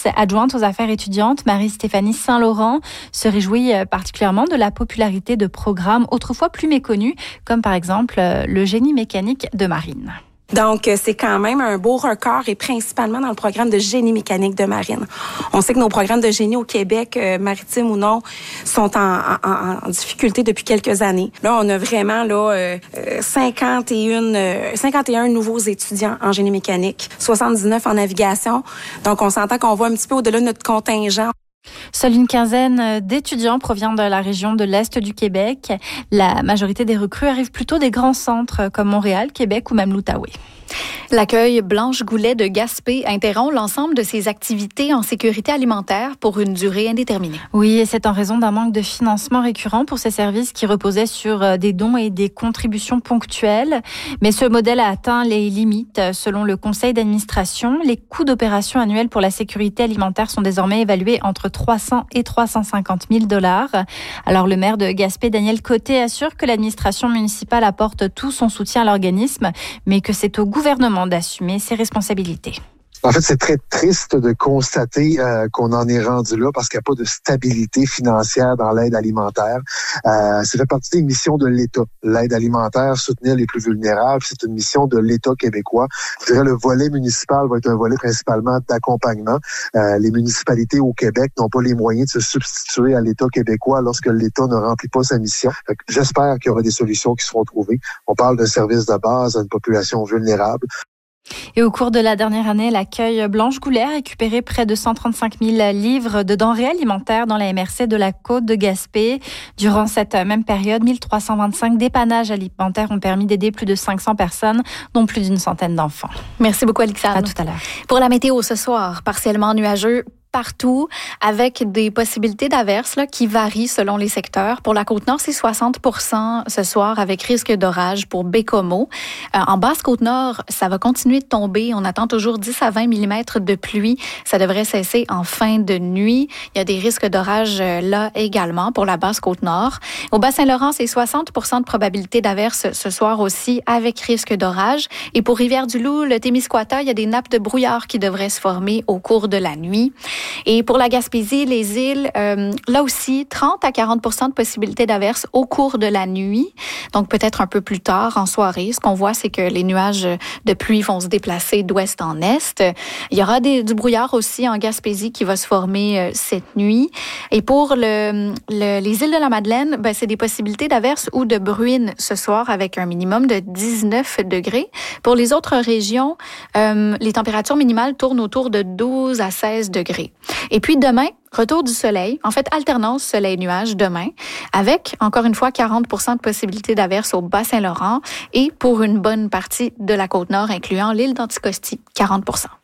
directrice adjointe aux affaires étudiantes, Marie-Stéphanie Saint-Laurent, se réjouit particulièrement de la popularité de programmes autrefois plus méconnus, comme par exemple le génie mécanique de marine. Donc, c'est quand même un beau record et principalement dans le programme de génie mécanique de marine. On sait que nos programmes de génie au Québec, maritime ou non, sont en difficulté depuis quelques années. Là, on a vraiment 51 nouveaux étudiants en génie mécanique, 79 en navigation. Donc, on s'entend qu'on va un petit peu au-delà de notre contingent. Seule une quinzaine d'étudiants provient de la région de l'Est du Québec. La majorité des recrues arrivent plutôt des grands centres comme Montréal, Québec ou même l'Outaouais. L'accueil Blanche Goulet de Gaspé interrompt l'ensemble de ses activités en sécurité alimentaire pour une durée indéterminée. Oui, et c'est en raison d'un manque de financement récurrent pour ces services qui reposaient sur des dons et des contributions ponctuelles. Mais ce modèle a atteint les limites. Selon le conseil d'administration, les coûts d'opération annuels pour la sécurité alimentaire sont désormais évalués entre 300 et 350 000 $. Alors le maire de Gaspé, Daniel Côté, assure que l'administration municipale apporte tout son soutien à l'organisme, mais que c'est au gouvernement d'assumer ses responsabilités. En fait, c'est très triste de constater qu'on en est rendu là parce qu'il n'y a pas de stabilité financière dans l'aide alimentaire. Ça fait partie des missions de l'État. L'aide alimentaire, soutenir les plus vulnérables, c'est une mission de l'État québécois. Je dirais le volet municipal va être un volet principalement d'accompagnement. Les municipalités au Québec n'ont pas les moyens de se substituer à l'État québécois lorsque l'État ne remplit pas sa mission. J'espère qu'il y aura des solutions qui seront trouvées. On parle d'un service de base à une population vulnérable. Et au cours de la dernière année, l'accueil Blanche Goulet a récupéré près de 135 000 livres de denrées alimentaires dans la MRC de la Côte de Gaspé. Durant cette même période, 1325 dépannages alimentaires ont permis d'aider plus de 500 personnes, dont plus d'une centaine d'enfants. Merci beaucoup, Alexandre. À tout à l'heure. Pour la météo ce soir, partiellement nuageux partout, avec des possibilités d'averses qui varient selon les secteurs. Pour la Côte-Nord, c'est 60% ce soir, avec risque d'orage pour Bécomo. En Basse-Côte-Nord, ça va continuer de tomber. On attend toujours 10 à 20 mm de pluie. Ça devrait cesser en fin de nuit. Il y a des risques d'orage là également pour la Basse-Côte-Nord. Au Bas-Saint-Laurent, c'est 60% de probabilité d'averses ce soir aussi, avec risque d'orage. Et pour Rivière-du-Loup, le Témiscouata, il y a des nappes de brouillard qui devraient se former au cours de la nuit. Et pour la Gaspésie, les îles, là aussi, 30 à 40% de possibilités d'averses au cours de la nuit. Donc, peut-être un peu plus tard en soirée. Ce qu'on voit, c'est que les nuages de pluie vont se déplacer d'ouest en est. Il y aura du brouillard aussi en Gaspésie qui va se former cette nuit. Et pour les îles de la Madeleine, c'est des possibilités d'averses ou de bruine ce soir avec un minimum de 19 degrés. Pour les autres régions, les températures minimales tournent autour de 12 à 16 degrés. Et puis demain, retour du soleil, en fait alternance soleil-nuage demain, avec encore une fois 40% de possibilités d'averses au Bas-Saint-Laurent et pour une bonne partie de la Côte-Nord, incluant l'île d'Anticosti, 40%.